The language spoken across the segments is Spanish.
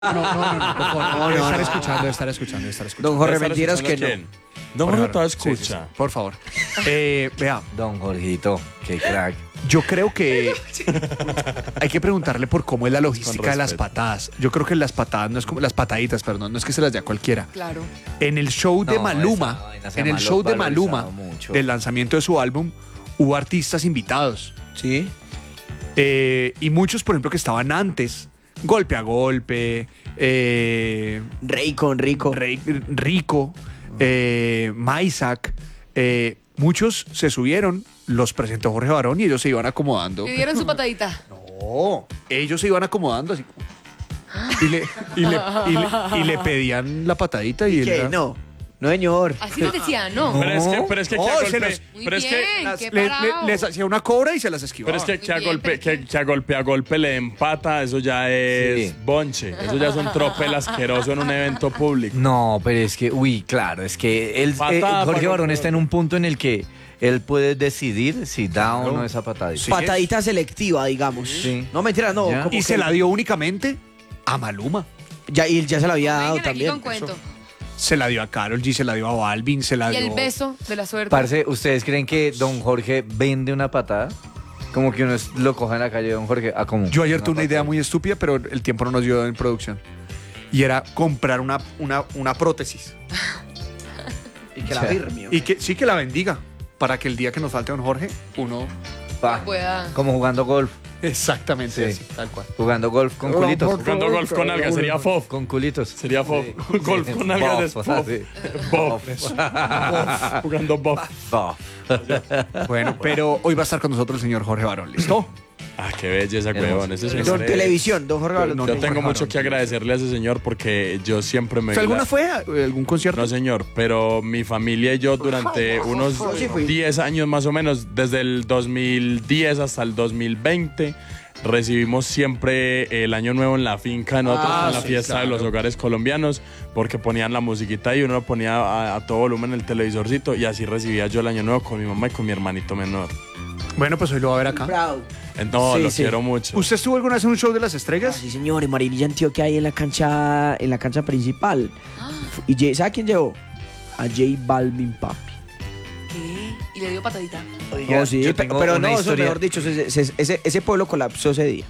Debe estar escuchando. Don Jorge, mentiras que ¿Quién? no. Don Por Jorge favor, todo sí, escucha. por favor. Vea, Don Jorgito, qué crack. yo creo que hay que preguntarle por cómo es la logística de las respeto. patadas. Yo creo que las patadas no es como las pataditas, perdón, no es que se las dé a cualquiera. Claro. En el show de No, Maluma, esa vaina se ha en el show de Maluma, valorizado mucho. del lanzamiento de su álbum, hubo artistas invitados. Sí. Y muchos, por ejemplo, que estaban antes, golpe a golpe, Rico. Rico, Maisak, muchos se subieron, los presentó Jorge Barón y ellos se iban acomodando. ¿Le dieron su patadita? No, ellos se iban acomodando así. Y le pedían la patadita y él ¿Qué? era- No, señor. Así les decía, no. Pero es que Oh, que a se golpe, los- Muy pero es bien, que las- qué le- parado. les hacía una cobra y se las esquivaba. pero es que a Muy bien, golpe pero que a golpe le empata, eso ya es Sí. bonche. Eso ya es un tropel asqueroso en un evento público. No, pero es que, claro, es que él, Patada Jorge para Barón golpe. está en un punto en el que él puede decidir si da o no esa patadita. Sí. Patadita selectiva, digamos. Sí. No, mentira, no. Ya. como Y que- se la dio únicamente a Maluma. Ya, y él ya se la había dado Vengan aquí también. con cuento. Se la dio a Karol G, se la dio a Balvin, se la Y dio... el beso de la suerte. Parce, ¿ustedes creen que don Jorge vende una patada? Como que uno lo coja en la calle, don Jorge. ¿A cómo? Yo ayer tuve una idea muy estúpida, pero el tiempo no nos dio en producción. Y era comprar una prótesis. Y que la firme. Y que sí que la bendiga. Para que el día que nos falte don Jorge, uno... Pa, Pueda. como jugando golf. Exactamente Sí. así, tal cual. Jugando golf con culitos. Jugando golf con algas sería FOF. Con culitos. Sería FOF. Golf con algas es Bof, FOF. sí. Bof. Jugando bof. Bof. Bueno, pero hoy va a estar con nosotros el señor Jorge Barón, ¿listo? Ah, qué belleza, huevón. Ese señor Don es- Televisión, don Jorge Barón. No, Yo no, tengo Jorge mucho Barón. que agradecerle a ese señor porque yo siempre me... ¿Usted alguna fue a algún concierto? No, señor, pero mi familia y yo durante unos sí fui. 10 años más o menos, desde el 2010 hasta el 2020, recibimos siempre el Año Nuevo en la finca, nosotros en la sí, fiesta de claro. los hogares colombianos, porque ponían la musiquita y uno lo ponía a todo volumen en el televisorcito y así recibía yo el Año Nuevo con mi mamá y con mi hermanito menor. Bueno, pues hoy lo va a ver acá. Proud. No, Sí, lo sí. quiero mucho. ¿Usted estuvo alguna vez en un show de las Ah, estrellas? sí, señor, en Marinilla, Antioquia, ahí en la cancha principal. ¿Y sabe quién llevó? A J Balvin, papi. ¿Qué? Y le dio patadita. No, sí, yo tengo pero una no, eso historia. mejor dicho, ese pueblo colapsó ese día.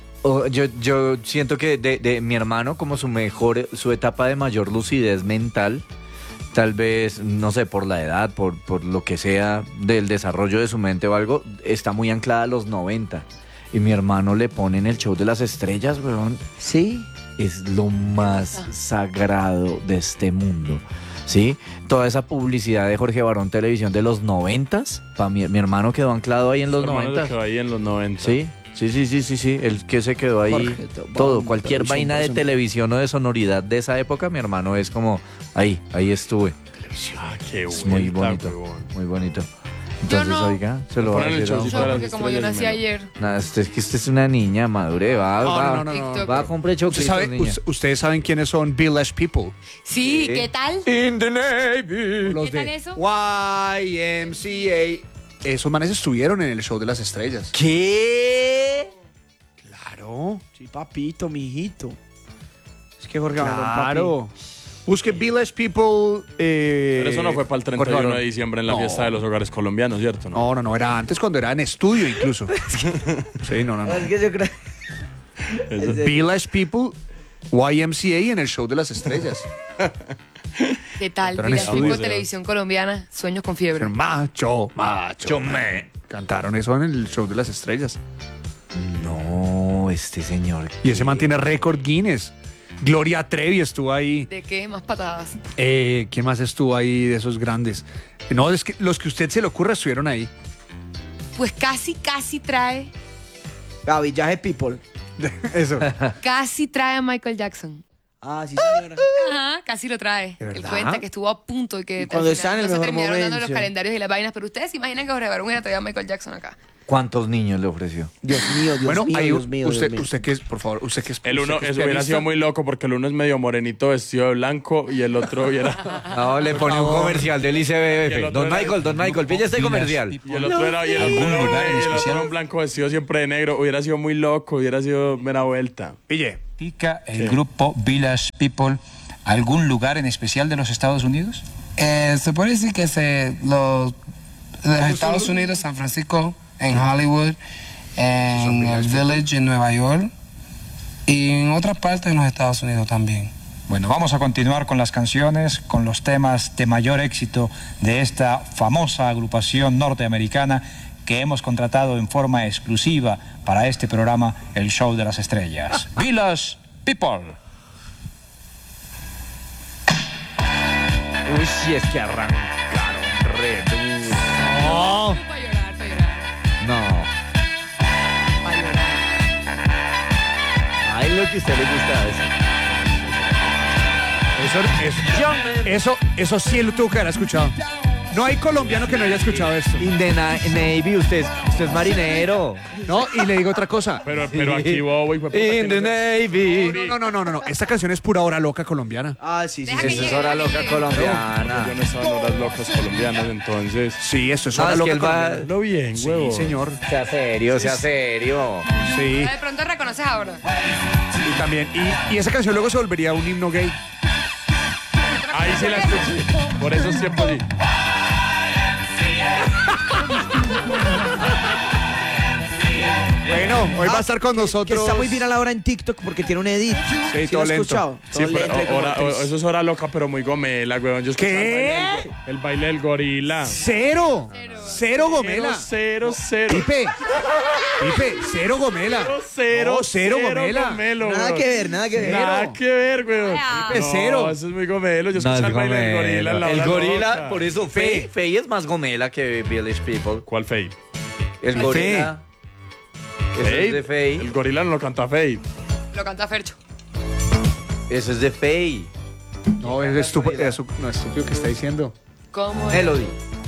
Yo siento que de mi hermano, como su etapa de mayor lucidez mental, tal vez, no sé, por la edad, por lo que sea del desarrollo de su mente o algo, está muy anclada a los 90. Y mi hermano le pone en el show de las estrellas, weón. Sí. Es lo más sagrado de este mundo. ¿Sí? Toda esa publicidad de Jorge Barón Televisión de los 90s, para mi hermano quedó anclado ahí en los Mi hermano se 90s. quedó ahí en los 90. Sí, sí, el que se quedó ahí, Jorge, todo, vamos, cualquier televisión, vaina de persona. televisión o de sonoridad de esa época, mi hermano es como, ahí estuve. Ah, qué Es muy vuelta, bonito, huevón. muy bonito. Entonces, no. oiga, se lo va a Ponen el decir a don showcito No, de las Jorge. porque como yo estrellas, nací melo. ayer. Nada, es que usted es una niña madure, va a comprar ¿Usted choquitos, sabe- niña. ustedes saben quiénes son Village People. Sí, ¿qué tal? In the Navy. Los ¿Qué tal de eso? YMCA. Esos manes estuvieron en el show de las estrellas. ¿Qué? Claro. Sí, papito, mijito. Es que Jorge Barón, Claro. Busque Village People. Pero eso no fue para el Jorge 31 Barón. de diciembre en la No. fiesta de los hogares colombianos, ¿cierto? No, era antes cuando era en estudio incluso. Sí, no. Es que yo creo... Village People, YMCA en el show de las estrellas. ¿Qué tal? Pero en Villancico estudios, Televisión Colombiana, Sueños con Fiebre. Macho. Cantaron eso en el show de las estrellas. No, este señor. Y ese mantiene récord Guinness. Gloria Trevi estuvo ahí. ¿De qué? Más patadas. ¿Quién más estuvo ahí de esos grandes? No, es que los que a usted se le ocurra estuvieron ahí. Pues casi trae Villaje People. Eso. Casi trae a Michael Jackson. Ah, sí, señora. Ajá, casi lo trae. ¿De Él verdad? cuenta que estuvo a punto y que Y cuando al final está en el no se mejor terminaron dando los momento. calendarios y las vainas. Pero ustedes se imaginan que Jorge Barón hubiera traído a Michael Jackson acá. ¿Cuántos niños le ofreció? Dios mío, Bueno, ahí Dios mío. usted que es, por favor, usted que es. El uno, usted que es eso hubiera pianista. sido muy loco porque el uno es medio morenito vestido de blanco y el otro hubiera... No, le pone un comercial del Y el ICBF. otro Don Michael, pilla este comercial. Y el otro era, y el otro era un blanco vestido siempre de negro. Hubiera sido muy loco, hubiera sido mera vuelta. Pille, ¿Practica el grupo Village People algún lugar en especial de los Estados Unidos? Se puede decir que los Estados Unidos, San Francisco, en Hollywood, en el Village en Nueva York y en otras partes de los Estados Unidos también. Bueno, vamos a continuar con las canciones, con los temas de mayor éxito de esta famosa agrupación norteamericana que hemos contratado en forma exclusiva para este programa, El Show de las Estrellas. Village People. Uy, sí, es que arrancaron re duro. Para llorar, para llorar. No. Para llorar. Ay, lo que a usted le gusta Eso sí lo tuvo que haber escuchado. No hay colombiano que no haya escuchado esto. In the Navy, usted es marinero. No, y le digo otra cosa. Pero aquí Bobo, hijo de puta, In que the no sé. Navy. No. Esta canción es pura hora loca colombiana. Ah, sí, sí. Deja sí. que Eso es llegue, hora deja que loca llegue. colombiana. Yo no estaba en horas locas colombianas, entonces. Sí, esto es No, hora es que loca él va- colombiana. Lo bien, Sí, huevo. señor. Sea serio, sea serio. Sí. De pronto reconoces ahora. Y también. Y esa canción luego se volvería un himno gay. Ahí sí la escuché. Por esos tiempos sí. Bueno, hoy va a estar con Que nosotros. está muy bien a la hora en TikTok porque tiene un edit. Sí, lo todo he lento. escuchado. Sí, Todo pero lento y como eso es hora loca, pero muy gomela, weón. Yo escuchaba ¿Qué? el baile del gorila. Cero. Cero gomela. Cero. Pipe, cero gomela. Cero. No, cero gomela. gomelo, Nada weón. que ver, nada que ver. Nada que ver, weón. Pipe, No, cero. Eso es muy gomelo. Yo No, escuchaba es el baile del gorila. en la El hora gorila, loca. por eso Fey es más gomela que Village People. ¿Cuál Fey? El gorila. Eso es de Fey. El gorila no lo canta Fey. Lo canta Fercho. Eso es de Fey. No, es estúpido. No, estúpido que está diciendo. ¿Cómo es? Melody.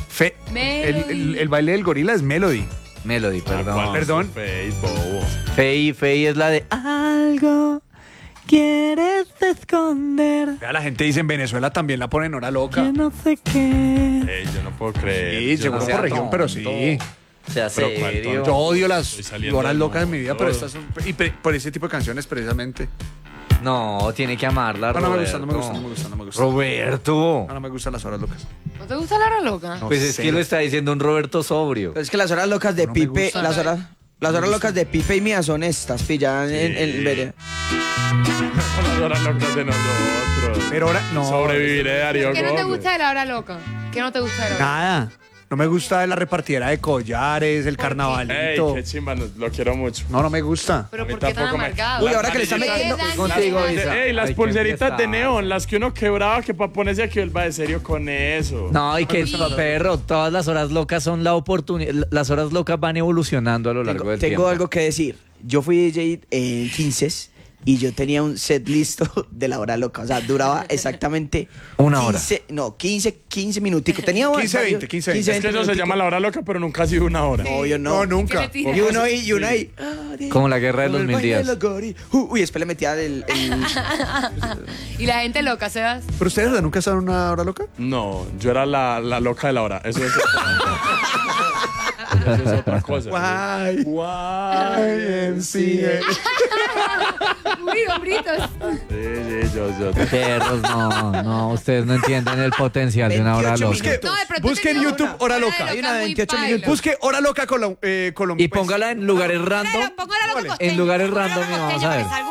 El baile del gorila es Melody. Melody, perdón. Perdón. Fey, bobo. Fey es la de algo quieres esconder. Vea, la gente dice en Venezuela también la ponen hora loca. No sé qué. Yo no puedo creer. Sí, Yo llegó no por sé. región, pero sí. Sea Pero ¿cuál serio. tonto? Yo odio las Estoy saliendo horas del locas de mi vida, pero mundo. estas son. Por ese tipo de canciones, precisamente. No, tiene que amarla, No, no me Roberto. gusta, no me gusta. Roberto. No me gustan las horas locas. ¿No te gusta la hora loca? No, Pues es cero. que lo está diciendo un Roberto sobrio. Es que las horas locas de No me Pipe, gusta. las horas locas de Pipe y mía son estas, pilladas en vereda. Son las horas locas de nosotros. Pero ahora, no. Sobreviviré de Darío ¿Qué no te Gómez. gusta de la hora loca? ¿Qué no te gusta de la hora loca? Nada. No me gusta la repartidera de collares, el qué? Ey, carnavalito. qué chimba, lo quiero mucho. No me gusta. ¿Pero A mí por qué tan tampoco me- amargado? Uy, ahora que le están ¿Qué metiendo daño contigo, le Isa. hace? Ey, las Hay que pulseritas de empezar. neón, las que uno quebraba que para ponerse aquí el va de serio con eso. No, y que perro, todas las horas locas son la oportunidad. Las horas locas van evolucionando a lo largo del tiempo. Tengo algo que decir. Yo fui DJ en 15 y yo tenía un set listo de la hora loca. O sea, duraba exactamente Una hora. 15 minuticos. Tenía 15, 20, 15, 20. Es que eso se llama la hora loca, pero nunca ha sido una hora. No, yo No, no. nunca. ¿Qué le tiras? Y uno ahí, y uno ahí. Como la guerra de los Con el 1000 baile días. de los goris. Uy, después le metía el Y la gente loca, Sebas. ¿Pero ustedes nunca están en una hora loca? No, yo era la loca de la hora. Eso es otra cosa. Guay. YMCA. Uy, hombritos. Sí, yo. Perros, no, ustedes no entienden el potencial de una hora 28 loca. minutos. No, de pronto Busquen tenía YouTube, una. hora Una loca. de Hay una de muy 28 paila. minutos. Busque hora loca Colombia. Y póngala en lugares random. Claro, pongo hora loca En lugares costeña. random y vamos a ver. Algo